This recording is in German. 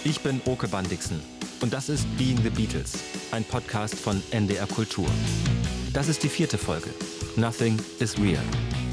Ich bin Oke Bandixen und das ist Being the Beatles, ein Podcast von NDR Kultur. Das ist die 4. Folge. Nothing is real.